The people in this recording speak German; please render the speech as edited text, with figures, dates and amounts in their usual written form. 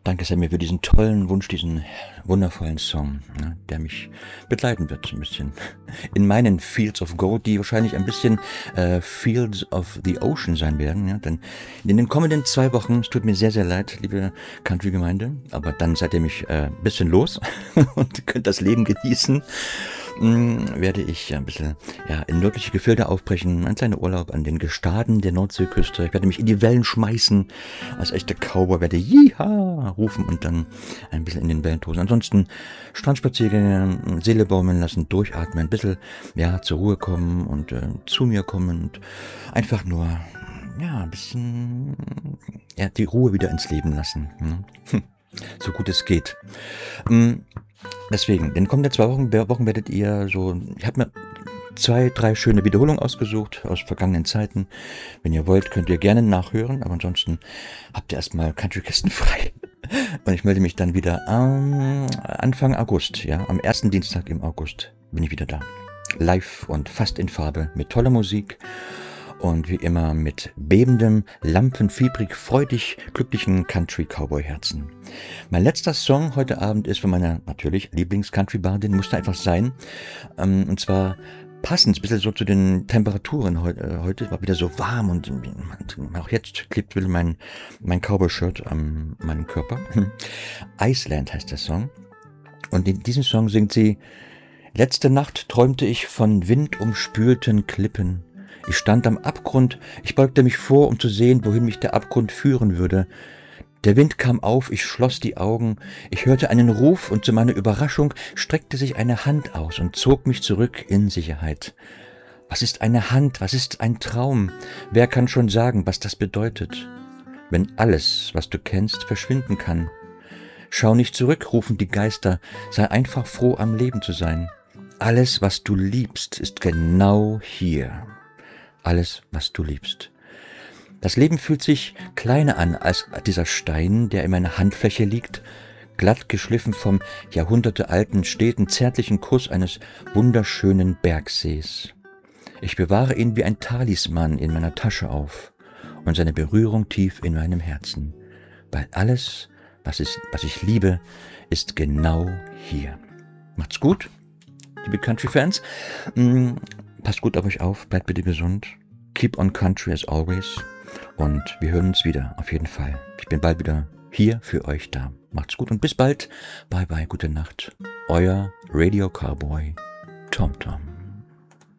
Danke, Sammy, für diesen tollen Wunsch, diesen wundervollen Song, ne, der mich begleiten wird, ein bisschen in meinen Fields of Gold, die wahrscheinlich ein bisschen Fields of the Ocean sein werden. Ja, denn in den kommenden 2 Wochen, es tut mir sehr, sehr leid, liebe Country-Gemeinde, aber dann seid ihr mich ein bisschen los und könnt das Leben genießen. Werde ich ein bisschen in nördliche Gefilde aufbrechen, ein kleiner Urlaub an den Gestaden der Nordseeküste. Ich werde mich in die Wellen schmeißen, als echter Cowboy werde Jiha rufen und dann ein bisschen in den Wellen tosen. Ansonsten Strandspaziergänge, Seele baumeln lassen, durchatmen, ein bisschen zur Ruhe kommen und zu mir kommen und einfach nur ein bisschen die Ruhe wieder ins Leben lassen. Ne? So gut es geht. Deswegen, in den kommenden 2 Wochen werdet ihr so, ich habe mir 2, 3 schöne Wiederholungen ausgesucht aus vergangenen Zeiten. Wenn ihr wollt, könnt ihr gerne nachhören, aber ansonsten habt ihr erstmal Country-Kisten frei. Und ich melde mich dann wieder Anfang August, am ersten Dienstag im August bin ich wieder da. Live und fast in Farbe mit toller Musik. Und wie immer mit bebendem, lampenfiebrig, freudig, glücklichen Country-Cowboy-Herzen. Mein letzter Song heute Abend ist von meiner natürlich Lieblings-Country-Bardin, musste einfach sein. Und zwar passend, ein bisschen so zu den Temperaturen heute. War wieder so warm und auch jetzt klebt wieder mein Cowboy-Shirt an meinem Körper. Iceland heißt der Song. Und in diesem Song singt sie: Letzte Nacht träumte ich von windumspülten Klippen. Ich stand am Abgrund, ich beugte mich vor, um zu sehen, wohin mich der Abgrund führen würde. Der Wind kam auf, ich schloss die Augen, ich hörte einen Ruf und zu meiner Überraschung streckte sich eine Hand aus und zog mich zurück in Sicherheit. Was ist eine Hand, was ist ein Traum? Wer kann schon sagen, was das bedeutet? Wenn alles, was du kennst, verschwinden kann. Schau nicht zurück, rufen die Geister, sei einfach froh, am Leben zu sein. Alles, was du liebst, ist genau hier. Alles, was du liebst. Das Leben fühlt sich kleiner an als dieser Stein, der in meiner Handfläche liegt, glatt geschliffen vom jahrhundertealten, steten, zärtlichen Kuss eines wunderschönen Bergsees. Ich bewahre ihn wie ein Talisman in meiner Tasche auf und seine Berührung tief in meinem Herzen, weil alles, was ich liebe, ist genau hier. Macht's gut, liebe Country-Fans. Passt gut auf euch auf, bleibt bitte gesund. Keep on country as always. Und wir hören uns wieder, auf jeden Fall. Ich bin bald wieder hier für euch da. Macht's gut und bis bald. Bye bye, gute Nacht. Euer Radio Cowboy Tom Tom.